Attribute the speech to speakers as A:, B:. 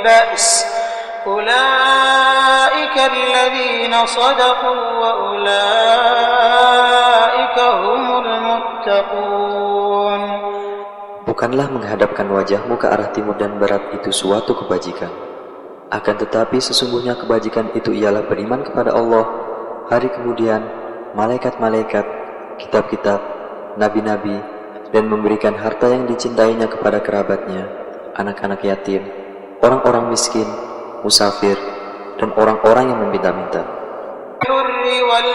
A: البأس أولئك الذين صدقوا وأولئك هم المتقون.
B: Bukanlah menghadapkan wajahmu ke arah timur dan barat itu suatu kebajikan. Akan tetapi sesungguhnya kebajikan itu ialah beriman kepada Allah, hari kemudian, malaikat-malaikat, kitab-kitab, nabi-nabi, dan memberikan harta yang dicintainya kepada kerabatnya, anak-anak yatim, orang-orang miskin, musafir, dan orang-orang yang meminta-minta.